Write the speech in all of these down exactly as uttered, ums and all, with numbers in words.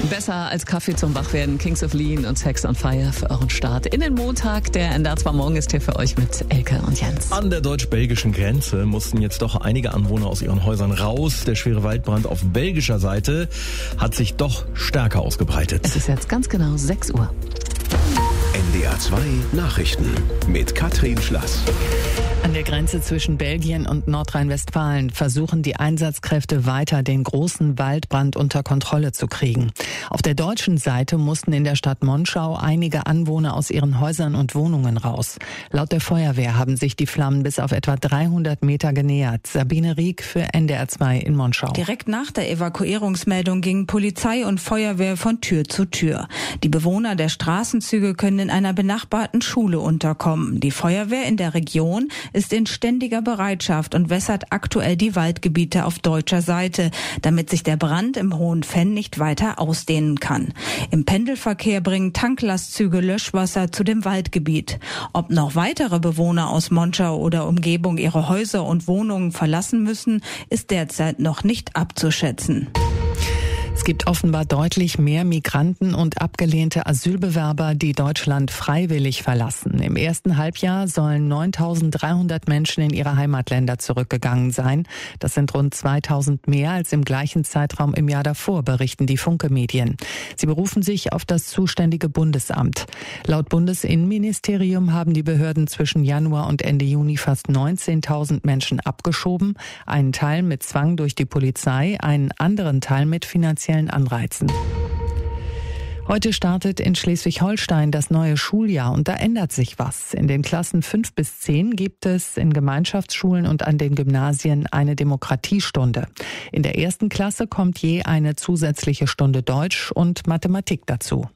Besser als Kaffee zum Wachwerden, Kings of Lean und Sex on Fire für euren Start in den Montag. Der N D R zwei Morgen ist hier für euch mit Elke und Jens. An der deutsch-belgischen Grenze mussten jetzt doch einige Anwohner aus ihren Häusern raus. Der schwere Waldbrand auf belgischer Seite hat sich doch stärker ausgebreitet. Es ist jetzt ganz genau sechs Uhr. N D R zwei Nachrichten mit Katrin Schlass. An der Grenze zwischen Belgien und Nordrhein-Westfalen versuchen die Einsatzkräfte weiter, den großen Waldbrand unter Kontrolle zu kriegen. Auf der deutschen Seite mussten in der Stadt Monschau einige Anwohner aus ihren Häusern und Wohnungen raus. Laut der Feuerwehr haben sich die Flammen bis auf etwa dreihundert Meter genähert. Sabine Rieck für N D R zwei in Monschau. Direkt nach der Evakuierungsmeldung gingen Polizei und Feuerwehr von Tür zu Tür. Die Bewohner der Straßenzüge können in einer benachbarten Schule unterkommen. Die Feuerwehr in der Region ist in ständiger Bereitschaft und wässert aktuell die Waldgebiete auf deutscher Seite, damit sich der Brand im Hohen Venn nicht weiter ausdehnen kann. Im Pendelverkehr bringen Tanklastzüge Löschwasser zu dem Waldgebiet. Ob noch weitere Bewohner aus Monschau oder Umgebung ihre Häuser und Wohnungen verlassen müssen, ist derzeit noch nicht abzuschätzen. Es gibt offenbar deutlich mehr Migranten und abgelehnte Asylbewerber, die Deutschland freiwillig verlassen. Im ersten Halbjahr sollen neuntausenddreihundert Menschen in ihre Heimatländer zurückgegangen sein. Das sind rund zweitausend mehr als im gleichen Zeitraum im Jahr davor, berichten die Funke-Medien. Sie berufen sich auf das zuständige Bundesamt. Laut Bundesinnenministerium haben die Behörden zwischen Januar und Ende Juni fast neunzehntausend Menschen abgeschoben. Einen Teil mit Zwang durch die Polizei, einen anderen Teil mit finanziellen Anreizen. Heute startet in Schleswig-Holstein das neue Schuljahr und da ändert sich was. In den Klassen fünf bis zehn gibt es in Gemeinschaftsschulen und an den Gymnasien eine Demokratiestunde. In der ersten Klasse kommt je eine zusätzliche Stunde Deutsch und Mathematik dazu.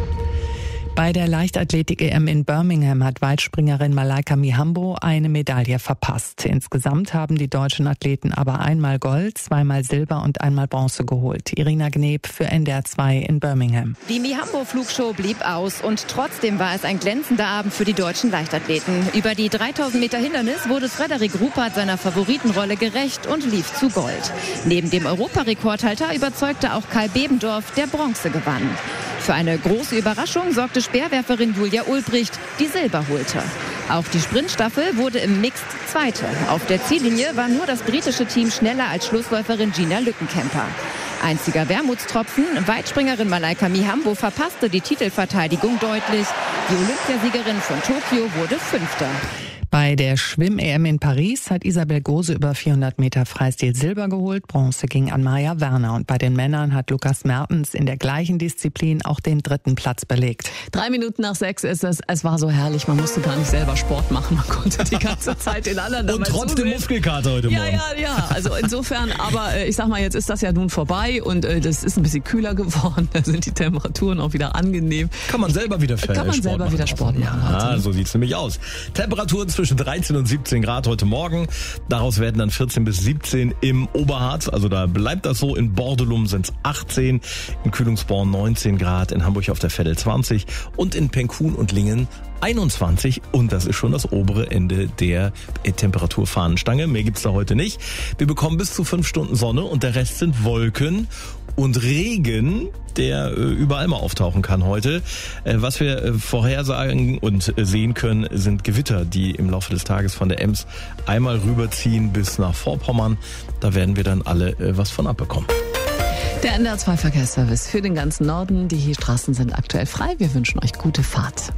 Bei der Leichtathletik-E M in Birmingham hat Weitspringerin Malaika Mihambo eine Medaille verpasst. Insgesamt haben die deutschen Athleten aber einmal Gold, zweimal Silber und einmal Bronze geholt. Irina Gneb für N D R zwei in Birmingham. Die Mihambo-Flugshow blieb aus und trotzdem war es ein glänzender Abend für die deutschen Leichtathleten. Über die dreitausend Meter Hindernis wurde Frederik Ruppert seiner Favoritenrolle gerecht und lief zu Gold. Neben dem Europarekordhalter überzeugte auch Kai Bebendorf, der Bronze gewann. Für eine große Überraschung sorgte Speerwerferin Julia Ulbricht, die Silber holte. Auch die Sprintstaffel wurde im Mixed Zweite. Auf der Ziellinie war nur das britische Team schneller als Schlussläuferin Gina Lückenkämper. Einziger Wermutstropfen, Weitspringerin Malaika Mihambo verpasste die Titelverteidigung deutlich. Die Olympiasiegerin von Tokio wurde Fünfte. Bei der Schwimm-E M in Paris hat Isabel Gose über vierhundert Meter Freistil Silber geholt. Bronze ging an Maja Werner. Und bei den Männern hat Lukas Mertens in der gleichen Disziplin auch den dritten Platz belegt. Drei Minuten nach sechs ist es. Es war so herrlich. Man musste gar nicht selber Sport machen. Man konnte die ganze Zeit den anderen dabei Und trotzdem Muskelkater heute ja, Morgen. Ja, ja, ja. Also insofern, aber äh, ich sag mal, jetzt ist das ja nun vorbei und äh, das ist ein bisschen kühler geworden. Da sind die Temperaturen auch wieder angenehm. Kann man selber wieder Sport Kann man Sport selber machen. wieder Sport machen. Ah, so sieht's nämlich aus. Temperaturen zwischen dreizehn und siebzehn Grad heute Morgen. Daraus werden dann vierzehn bis siebzehn im Oberharz. Also da bleibt das so. In Bordelum sind es achtzehn, in Kühlungsborn neunzehn Grad, in Hamburg auf der Veddel zwanzig und in Penkhuhn und Lingen einundzwanzig. Und das ist schon das obere Ende der Temperaturfahnenstange. Mehr gibt's da heute nicht. Wir bekommen bis zu fünf Stunden Sonne und der Rest sind Wolken und Regen, der äh, überall mal auftauchen kann heute. Äh, was wir äh, vorhersagen und äh, sehen können, sind Gewitter, die im Laufe des Tages von der Ems einmal rüberziehen bis nach Vorpommern. Da werden wir dann alle äh, was von abbekommen. Der N D R zwei Verkehrsservice für den ganzen Norden. Die Straßen sind aktuell frei. Wir wünschen euch gute Fahrt.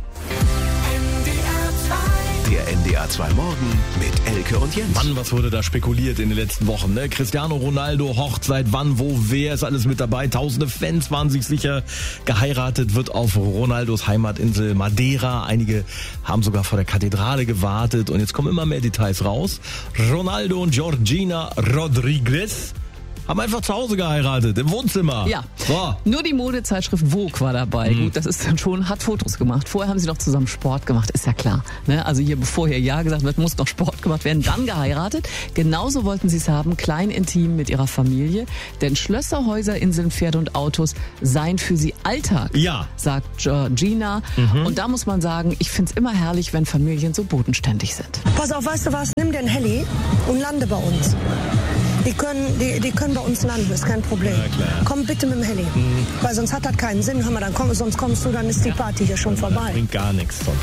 Der N D R zwei Morgen mit Elke und Jens. Mann, was wurde da spekuliert in den letzten Wochen, ne? Cristiano Ronaldo, Hochzeit, wann, wo, wer ist alles mit dabei? Tausende Fans waren sich sicher. Geheiratet wird auf Ronaldos Heimatinsel Madeira. Einige haben sogar vor der Kathedrale gewartet und jetzt kommen immer mehr Details raus. Ronaldo und Georgina Rodriguez haben einfach zu Hause geheiratet, im Wohnzimmer. Ja, so. Nur die Modezeitschrift Vogue war dabei. Mhm. Gut, das ist dann schon, hat Fotos gemacht. Vorher haben sie noch zusammen Sport gemacht, ist ja klar. Ne? Also hier, bevor hier Ja gesagt wird, muss noch Sport gemacht werden, dann geheiratet. Genauso wollten sie es haben, klein, intim mit ihrer Familie. Denn Schlösser, Häuser, Inseln, Pferde und Autos seien für sie Alltag, ja, sagt Georgina. Mhm. Und da muss man sagen, ich find's immer herrlich, wenn Familien so bodenständig sind. Pass auf, weißt du was, nimm den Heli und lande bei uns. Die können, die, die können bei uns landen, ist kein Problem. Ja, klar. Komm bitte mit dem Heli, mhm. weil sonst hat das keinen Sinn. Hör mal, dann komm, sonst kommst du, dann ist die Party hier schon vorbei. Das bringt gar nichts.